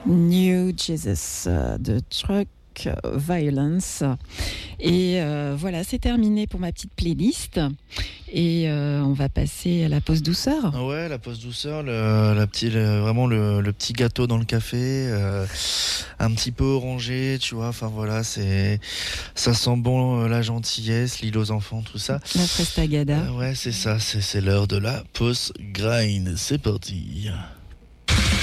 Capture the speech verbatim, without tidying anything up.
New Jesus euh, de Truck Violence. Et euh, voilà, c'est terminé pour ma petite playlist. Et euh, on va passer à la pause douceur. Ouais, la pause douceur, le, la petite, le- vraiment le, le petit gâteau dans le café, euh, un petit peu orangé, tu vois. Enfin voilà, c'est, ça sent bon euh, la gentillesse, l'île aux enfants, tout ça. La fraise tagada. Euh, ouais, c'est ça, c'est, c'est l'heure de la pause grind. C'est parti.